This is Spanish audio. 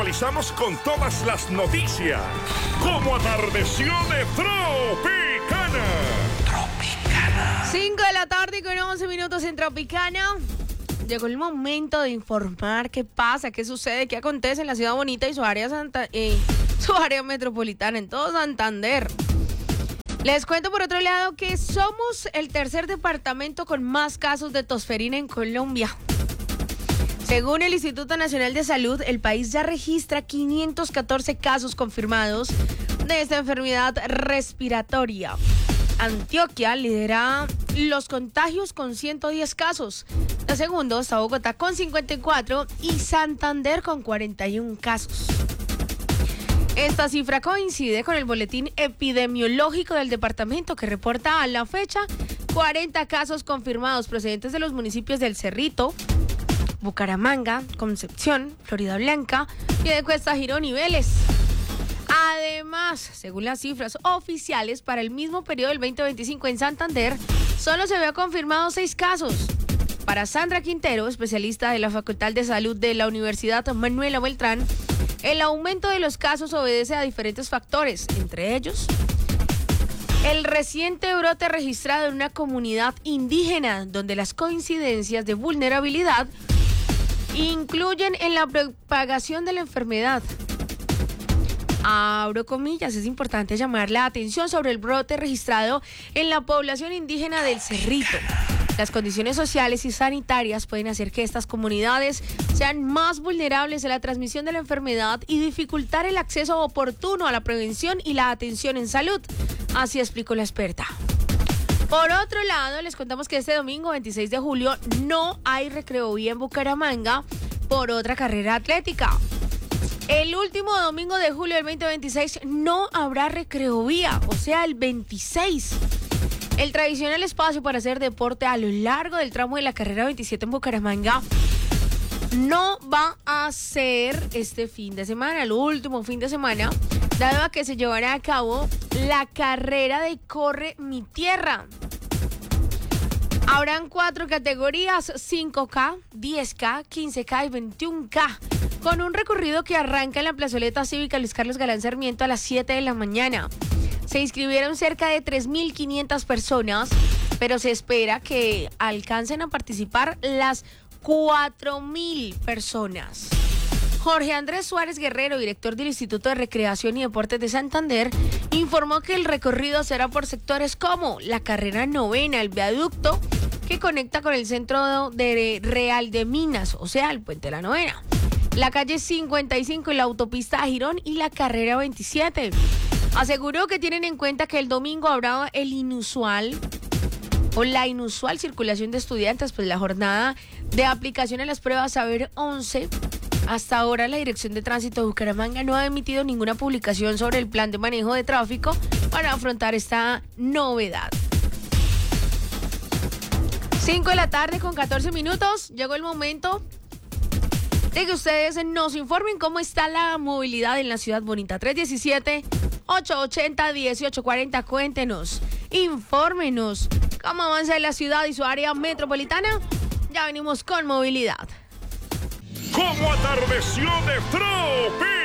actualizamos con todas las noticias. Como atardeció de Tropicana. 5 de la tarde con 11 minutos en Tropicana. Llegó el momento de informar qué pasa, qué sucede, qué acontece en la ciudad bonita y su área metropolitana, en todo Santander. Les cuento por otro lado que somos el tercer departamento con más casos de tosferina en Colombia. Según el Instituto Nacional de Salud, el país ya registra 514 casos confirmados de esta enfermedad respiratoria. Antioquia lidera los contagios con 110 casos. El segundo está Bogotá con 54 y Santander con 41 casos. Esta cifra coincide con el boletín epidemiológico del departamento que reporta a la fecha 40 casos confirmados procedentes de los municipios del Cerrito, Bucaramanga, Concepción, Floridablanca, Piedecuesta, Girón y Vélez. Además, según las cifras oficiales, para el mismo periodo del 2025 en Santander, solo se había confirmado 6 casos. Para Sandra Quintero, especialista de la Facultad de Salud de la Universidad Manuela Beltrán, el aumento de los casos obedece a diferentes factores, entre ellos el reciente brote registrado en una comunidad indígena, donde las coincidencias de vulnerabilidad incluyen en la propagación de la enfermedad. Abro comillas, es importante llamar la atención sobre el brote registrado en la población indígena del Cerrito. Las condiciones sociales y sanitarias pueden hacer que estas comunidades sean más vulnerables a la transmisión de la enfermedad y dificultar el acceso oportuno a la prevención y la atención en salud. Así explicó la experta. Por otro lado, les contamos que este domingo 26 de julio no hay recreovía en Bucaramanga por otra carrera atlética. El último domingo de julio del 2026 no habrá recreovía, o sea, el 26. El tradicional espacio para hacer deporte a lo largo del tramo de la carrera 27 en Bucaramanga no va a ser este fin de semana, el último fin de semana, dado a que se llevará a cabo la carrera de Corre Mi Tierra. Habrán 4 categorías, 5K, 10K, 15K y 21K, con un recorrido que arranca en la plazoleta cívica Luis Carlos Galán Sarmiento a las 7 de la mañana. Se inscribieron cerca de 3.500 personas, pero se espera que alcancen a participar las 4.000 personas. Jorge Andrés Suárez Guerrero, director del Instituto de Recreación y Deportes de Santander, informó que el recorrido será por sectores como la carrera novena, el viaducto que conecta con el centro de Real de Minas, o sea, el puente de la novena, la calle 55 y la autopista a Girón y la carrera 27. Aseguró que tienen en cuenta que el domingo habrá la inusual circulación de estudiantes, pues la jornada de aplicación a las pruebas Saber 11. Hasta ahora la Dirección de Tránsito de Bucaramanga no ha emitido ninguna publicación sobre el plan de manejo de tráfico para afrontar esta novedad. 5 de la tarde con 14 minutos. Llegó el momento de que ustedes nos informen cómo está la movilidad en la ciudad bonita. 317-880-1840. Cuéntenos, infórmenos cómo avanza en la ciudad y su área metropolitana. Ya venimos con movilidad. Como atardeció de Tropicana.